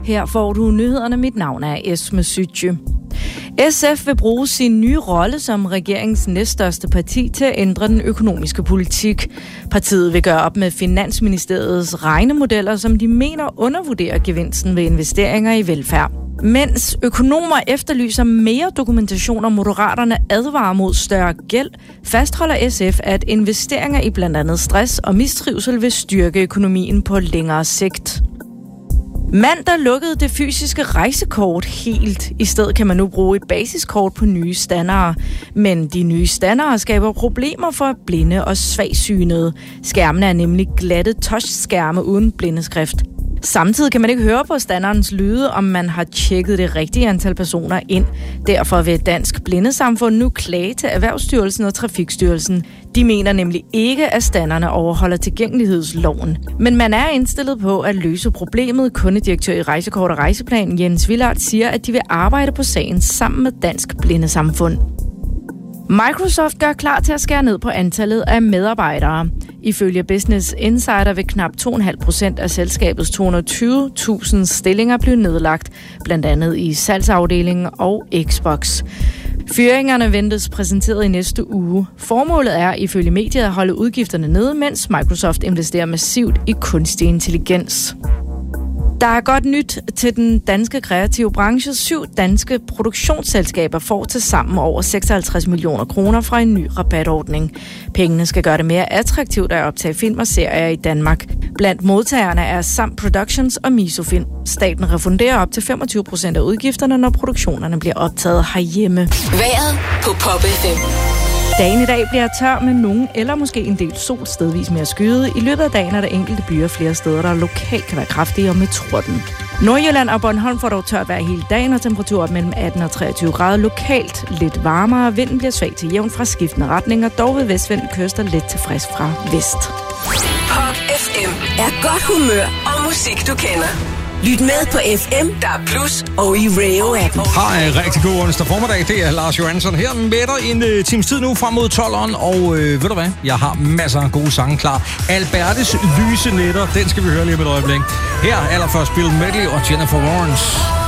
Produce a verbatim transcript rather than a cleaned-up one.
Her får du nyhederne. Mit navn er Esme Sytje. S F vil bruge sin nye rolle som regeringens næststørste parti til at ændre den økonomiske politik. Partiet vil gøre op med Finansministeriets regnemodeller, som de mener undervurderer gevinsten ved investeringer i velfærd. Mens økonomer efterlyser mere dokumentation, og Moderaterne advarer mod større gæld, fastholder S F, at investeringer i blandt andet stress og mistrivsel vil styrke økonomien på længere sigt. Mandag lukkede det fysiske rejsekort helt. I stedet kan man nu bruge et basiskort på nye standarder. Men de nye standarder skaber problemer for blinde og svagsynede. Skærmene er nemlig glatte touchskærme uden blindeskrift. Samtidig kan man ikke høre på standardens lyde, om man har tjekket det rigtige antal personer ind. Derfor vil Dansk Blindesamfund nu klage til Erhvervsstyrelsen og Trafikstyrelsen. De mener nemlig ikke, at standarderne overholder tilgængelighedsloven. Men man er indstillet på at løse problemet. Kundedirektør i Rejsekort og Rejseplan Jens Villard siger, at de vil arbejde på sagen sammen med Dansk Blindesamfund. Microsoft gør klar til at skære ned på antallet af medarbejdere. Ifølge Business Insider vil knap to komma fem procent af selskabets to hundrede og tyve tusind stillinger blive nedlagt, blandt andet i salgsafdelingen og Xbox. Fyringerne ventes præsenteret i næste uge. Formålet er ifølge mediet at holde udgifterne nede, mens Microsoft investerer massivt i kunstig intelligens. Der er godt nyt til den danske kreative branche. Syv danske produktionsselskaber får til sammen over seksoghalvtreds millioner kroner fra en ny rabatordning. Pengene skal gøre det mere attraktivt at optage film og serier i Danmark. Blandt modtagerne er Sam Productions og Misofilm. Staten refunderer op til femogtyve procent af udgifterne, når produktionerne bliver optaget herhjemme. Vejret på Pop F M. Dagen i dag bliver tør med nogen eller måske en del sol, stedvis mere skyet. I løbet af dagen er der enkelte byer flere steder, der lokalt kan være kraftige og med torden. Nordjylland og Bornholm får dog tørt vejr hele dagen, og temperatur op mellem atten og treogtyve grader. Lokalt lidt varmere. Vinden bliver svag til jævn fra skiftende retninger, dog ved vestvinden kyster lidt til frisk fra vest. Pop F M er godt humør og musik, du kender. Lyt med på F M, der er plus, og i Radio-appen. Hej, rigtig god onsdag formiddag. Det er Lars Johansson her med dig en uh, times tid nu frem mod tolveren. Og øh, ved du hvad? Jeg har masser af gode sange klar. Albertes lyse nætter, den skal vi høre lige om et øjeblik. Her allerførst Bill Medley og Jennifer Lawrence.